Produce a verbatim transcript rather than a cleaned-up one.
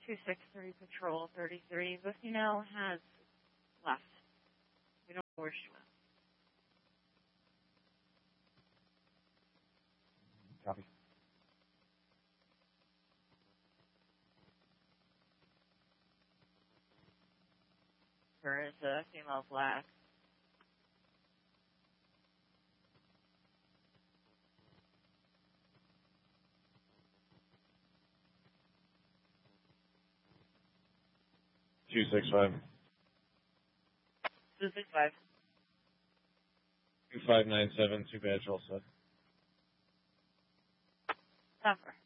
two six three Patrol thirty-three. Lucino has left. We don't know where she went. Copy. There is a female black. two six five. two six five. two five nine seven, two badge all set. Stopper.